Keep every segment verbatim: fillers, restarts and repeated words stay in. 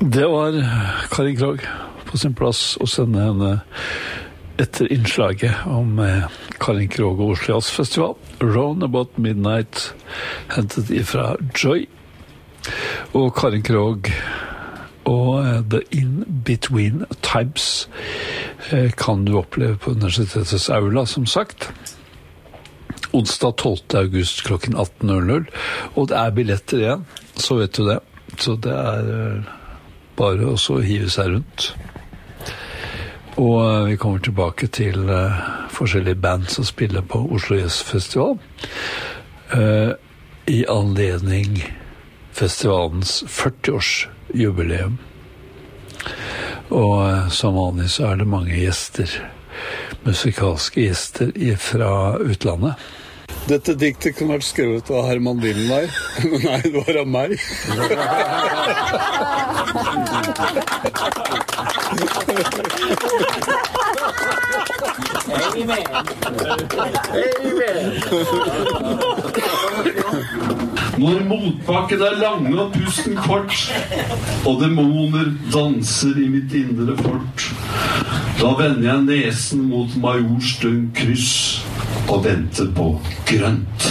Det var Karin Krogh på sin plass å sende henne etter innslaget om eh, Karin Krogh og Oslo Jazz Festival. Round About Midnight, hentet ifra Joy. Og Karin Krogh og eh, The In-Between Times eh, kan du oppleve på Universitetets Aula, som sagt. Onsdag tolvte august klokken atten null null. Og det er billetter igjen, så vet du det. Så det er eh, bare å så hive seg rundt. Og vi kommer tilbake til uh, forskjellige band som spiller på Oslo Jazz Festival uh, i anledning festivalens førti-års-jubileum. Og uh, som vanlig så er det mange gjester, musikalske gjester fra utlandet. Dette diktet kunne vært skrevet av Herman Willenvey, men nei, det var av meg. Amen. Amen. Når motbakken er lange og pusten kort, og demoner danser i mitt indre fort, da vender jeg nesen mot Majorstuen kryss og venter på grønt.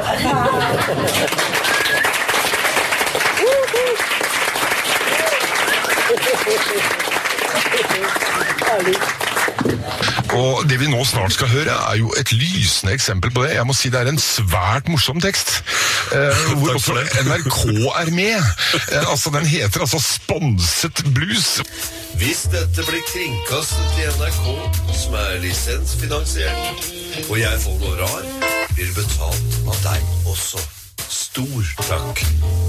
Og det vi nå snart skal høre er jo et lysende eksempel på det. Jeg må si det er en svært morsom tekst, eh, hvor også N R K er med. Eh, altså Den heter altså Sponset Blues. Hvis dette blir kringkastet i N R K, som er lisensfinansiert, og jeg får noe rar, blir det betalt av deg også. Stor takk.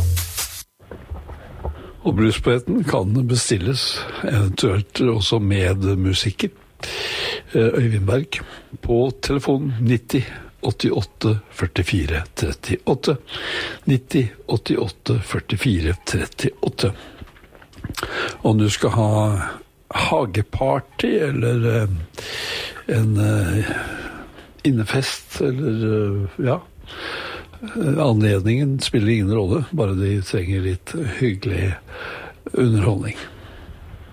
Og Bluespoeten kan bestilles, eventuelt også med musikken. Øyvind Berg på telefon nitti åttiåtte førtifire trettiåtte. nitti åttiåtte førtifire trettiåtte. Om du skal ha hageparty eller eh, en eh, innefest eller eh, ja, anledningen spiller ingen rolle, bare de trenger litt hyggelig underholdning.